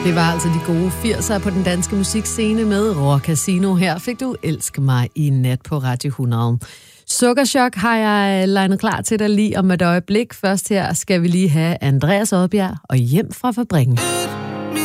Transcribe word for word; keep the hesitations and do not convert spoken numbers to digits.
Det var altså de gode firser på den danske musikscene med Rock Casino. Her fik du Elsk mig i nat på Radio hundrede. Sukkerchok har jeg legnet klar til dig lige om et øjeblik. Først her skal vi lige have Andreas Oddbjerg og Hjem fra fabrikken.